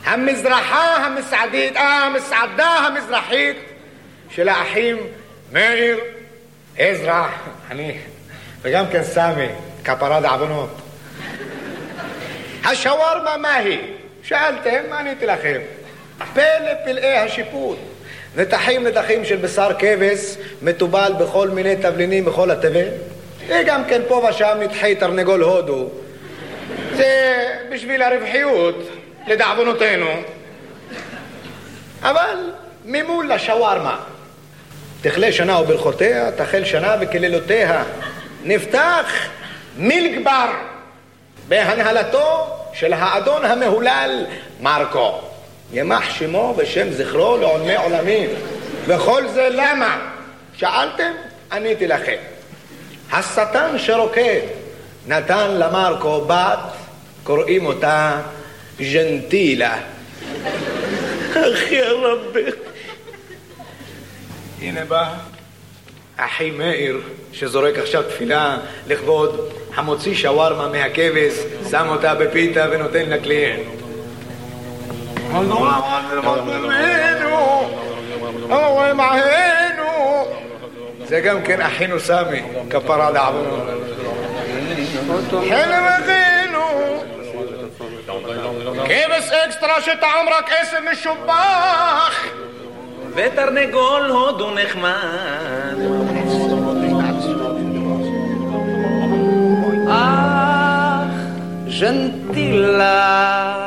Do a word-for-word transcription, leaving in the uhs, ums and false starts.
המזרחה המסעדית, אה, המסעדה המזרחית של האחים מאיר, עזרא, אני, וגם כן סמי, כפרה דעוונות. השווארמה מהי? שאלתם, עניתי לכם. פלא פלאי השיפוט. נתחים נתחים של בשר כבש, מטובל בכל מיני תבלינים בכל התבל. וגם כן פה ושם נתחי תרנגול הודו. זה בשביל הרווחיות, לדעוונותינו. אבל ממול לשווארמה. תכלה שנה וברכותיה, תחל שנה וכלילותיה. נפתח מילגבר בהנהלתו של האדון המהולל מרקו. ימח שמו ושם זכרו לעולמי עולמים. וכל זה למה? שאלתם? עניתי לכם. השטן שרוקד נתן למרקו בת, קוראים אותה ג'נטילה. אחי הרבי. הנה בא אחי מאיר שזורק עכשיו תפילה לכבוד המוציא שווארמה מהכבש, שם אותה בפיתה ונותן לקליינט. זה גם כן אחינו סמי, כפרה דעוונות. חלם אחינו כבש אקסטרה שטעם רק עשב משובח ותרנגול הודו נחמד. אך ג'נטילה